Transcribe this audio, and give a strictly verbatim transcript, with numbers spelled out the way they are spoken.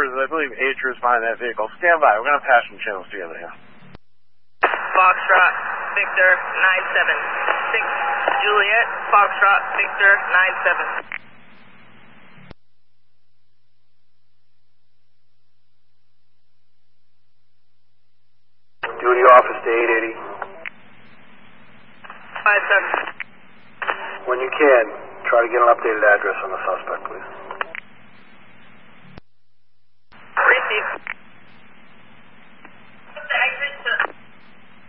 cruisers. I believe Adria's behind that vehicle. Stand by. We're going to pass some channels together here. Foxtrot, Victor, nine seven. six, Juliet, Foxtrot, Victor, nine seven. Duty office to eight eighty. five seven. When you can, try to get an updated address on the suspect, please. Receive.